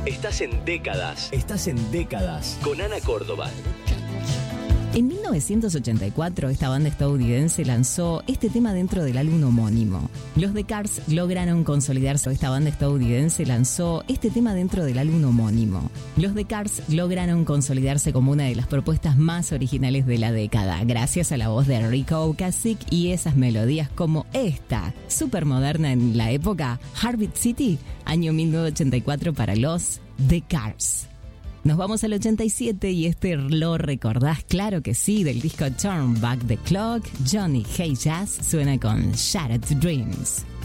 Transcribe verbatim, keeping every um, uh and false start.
Estás en décadas. Estás en décadas. Con Ana Córdoba. En mil novecientos ochenta y cuatro, esta banda estadounidense lanzó este tema dentro del álbum homónimo. Los The Cars lograron consolidarse. Esta banda estadounidense lanzó este tema dentro del álbum homónimo. Los The Cars lograron consolidarse como una de las propuestas más originales de la década, gracias a la voz de Rico Ocasek y esas melodías como esta, súper moderna en la época, Heartbeat City, año mil novecientos ochenta y cuatro para los The Cars. Nos vamos al ochenta y siete y este lo recordás, claro que sí, del disco Turn Back the Clock. Johnny Hey Jazz suena con Shattered Dreams.